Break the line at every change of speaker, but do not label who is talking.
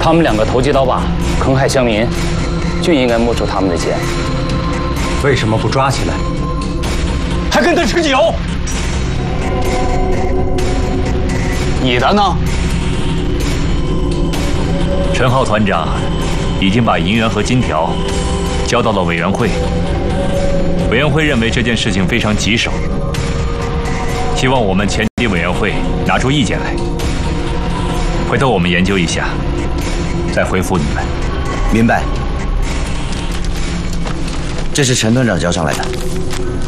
他们两个投机倒把，坑害乡民，就应该没收他们的钱。
为什么不抓起来，还跟他吃酒？
你的呢？
陈浩团长已经把银元和金条交到了委员会，委员会认为这件事情非常棘手，希望我们前敌委员会拿出意见来。回头我们研究一下，再回复你们。
明白。这是陈团长交上来的。